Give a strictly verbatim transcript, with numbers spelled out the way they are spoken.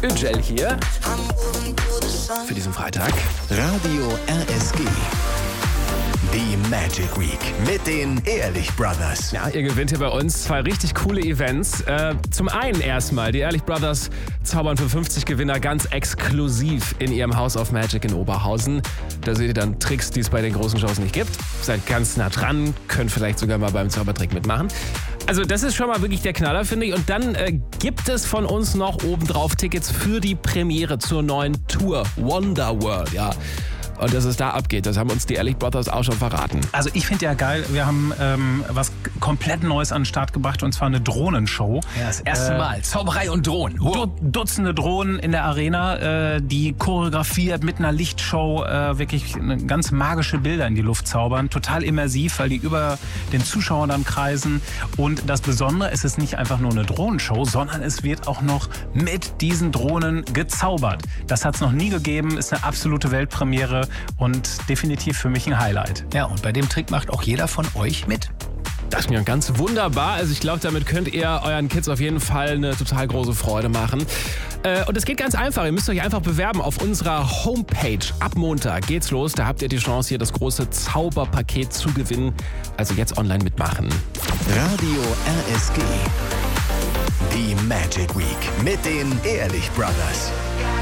Ögel hier für diesen Freitag. Radio R S G. Die Magic Week mit den Ehrlich Brothers. Ja, ihr gewinnt hier bei uns zwei richtig coole Events. Äh, zum einen erstmal, die Ehrlich Brothers zaubern für fünfzig Gewinner ganz exklusiv in ihrem House of Magic in Oberhausen. Da seht ihr dann Tricks, die es bei den großen Shows nicht gibt. Seid ganz nah dran, könnt vielleicht sogar mal beim Zaubertrick mitmachen. Also das ist schon mal wirklich der Knaller, finde ich. Und dann äh, gibt es von uns noch obendrauf Tickets für die Premiere zur neuen Tour Wonder World, ja. Und dass es da abgeht, das haben uns die Ehrlich Brothers auch schon verraten. Also ich finde ja geil, wir haben ähm, was komplett Neues an den Start gebracht, und zwar eine Drohnenshow. Ja, das erste äh, Mal. Zauberei und Drohnen. Wow. Du, Dutzende Drohnen in der Arena, äh, die choreografiert mit einer Lichtshow äh, wirklich eine ganz magische Bilder in die Luft zaubern. Total immersiv, weil die über den Zuschauern dann kreisen. Und das Besondere, es ist nicht einfach nur eine Drohnenshow, sondern es wird auch noch mit diesen Drohnen gezaubert. Das hat es noch nie gegeben, ist eine absolute Weltpremiere. Und definitiv für mich ein Highlight. Ja, und bei dem Trick macht auch jeder von euch mit. Das ist mir ganz wunderbar. Also ich glaube, damit könnt ihr euren Kids auf jeden Fall eine total große Freude machen. Äh, und es geht ganz einfach. Ihr müsst euch einfach bewerben auf unserer Homepage. Ab Montag geht's los. Da habt ihr die Chance, hier das große Zauberpaket zu gewinnen. Also jetzt online mitmachen. Radio R S G. Die Magic Week mit den Ehrlich Brothers.